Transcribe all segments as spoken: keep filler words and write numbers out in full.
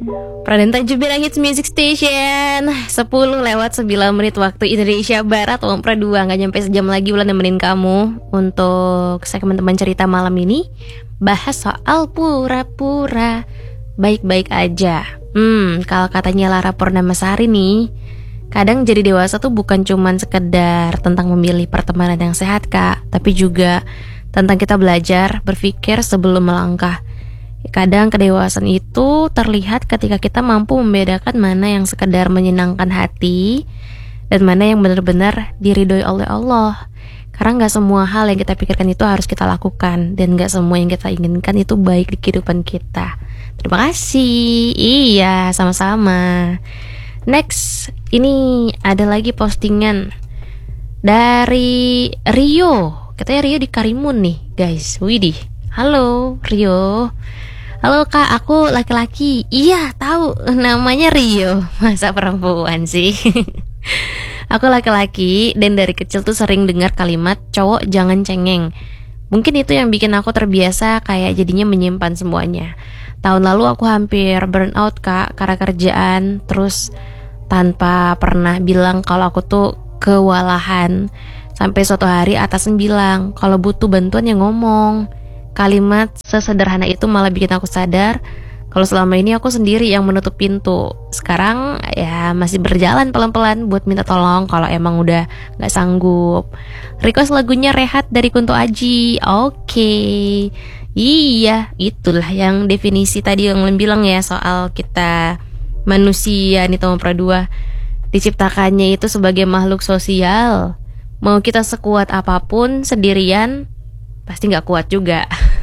Pradenta Jubira Hits Music Station, sepuluh lewat sembilan menit waktu Indonesia Barat. Om Pradua, gak nyampe sejam lagi Ulan nemenin kamu untuk segmen teman cerita malam ini. Bahas soal pura-pura baik-baik aja. Hmm, kalau katanya Lara Purnamasari nih, kadang jadi dewasa tuh bukan cuman sekedar tentang memilih pertemanan yang sehat kak, tapi juga tentang kita belajar berpikir sebelum melangkah. Kadang kedewasaan itu terlihat ketika kita mampu membedakan mana yang sekedar menyenangkan hati dan mana yang benar-benar diridhoi oleh Allah. Karena gak semua hal yang kita pikirkan itu harus kita lakukan, dan gak semua yang kita inginkan itu baik di kehidupan kita. Terima kasih. Iya, sama-sama. Next, ini ada lagi postingan dari Rio. Katanya Rio di Karimun nih guys. Widih. Halo Rio. Halo kak, aku laki-laki. Iya tahu, namanya Rio. Masa perempuan sih? Aku laki-laki dan dari kecil tuh sering dengar kalimat cowok jangan cengeng. Mungkin itu yang bikin aku terbiasa kayak jadinya menyimpan semuanya. Tahun lalu aku hampir burn out kak karena kerjaan, terus tanpa pernah bilang kalau aku tuh kewalahan. Sampai suatu hari atasan bilang kalau butuh bantuan ya ngomong. Kalimat sesederhana itu malah bikin aku sadar kalau selama ini aku sendiri yang menutup pintu. Sekarang ya masih berjalan pelan-pelan buat minta tolong kalau emang udah gak sanggup. Request lagunya Rehat dari Kunto Aji. Oke. Iya, itulah yang definisi tadi yang bilang ya soal kita manusia nih Toma Pradua. Diciptakannya itu sebagai makhluk sosial. Mau kita sekuat apapun sendirian pasti gak kuat juga.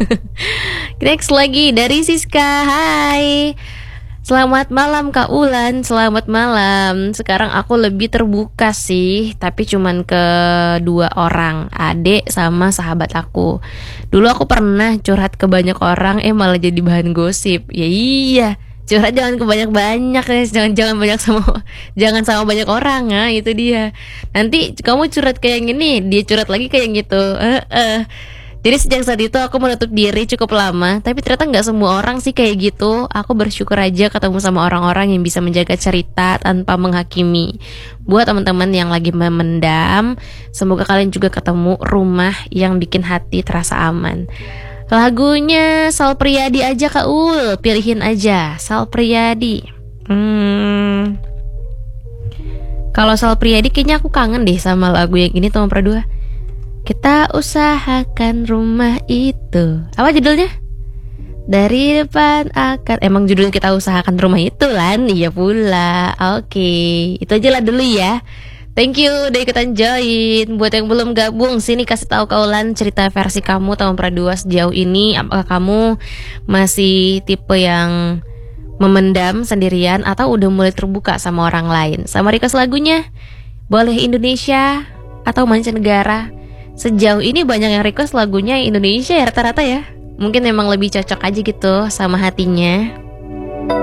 Next lagi dari Siska. Hai, selamat malam Kak Ulan. Selamat malam. Sekarang aku lebih terbuka sih, tapi cuman ke dua orang, adik sama sahabat aku. Dulu aku pernah curhat ke banyak orang, eh malah jadi bahan gosip. Ya iya, curhat jangan ke banyak-banyak guys. Jangan jangan banyak sama jangan sama banyak orang ya, itu dia. Nanti kamu curhat kayak yang ini, dia curhat lagi kayak yang gitu. Eh uh, uh. Jadi sejak saat itu aku menutup diri cukup lama. Tapi ternyata gak semua orang sih kayak gitu. Aku bersyukur aja ketemu sama orang-orang yang bisa menjaga cerita tanpa menghakimi. Buat teman-teman yang lagi memendam, semoga kalian juga ketemu rumah yang bikin hati terasa aman. Lagunya Sal Priadi aja Kak Ul, pilihin aja Sal Priadi. Hmm. Kalau Sal Priadi kayaknya aku kangen deh sama lagu yang ini Toma Pradua. Kita usahakan rumah itu. Apa judulnya? Dari depan akan. Emang judulnya kita usahakan rumah itu Lan? Iya pula. Oke, itu aja lah dulu ya. Thank you udah ikutan join. Buat yang belum gabung, sini kasih tahu kau Lan cerita versi kamu Toma Pradua sejauh ini. Apakah kamu masih tipe yang memendam sendirian atau udah mulai terbuka sama orang lain? Sama request lagunya boleh Indonesia atau mancanegara. Sejauh ini banyak yang request lagunya Indonesia ya rata-rata ya. Mungkin emang lebih cocok aja gitu sama hatinya.